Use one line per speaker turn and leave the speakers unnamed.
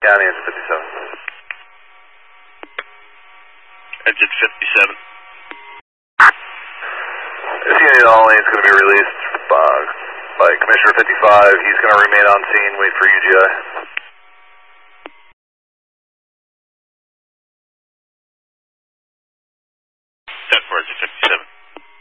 County, exit 57.
Exit 57.
This unit only is going to be released by Commissioner 55. He's going to remain on scene, wait for UGI.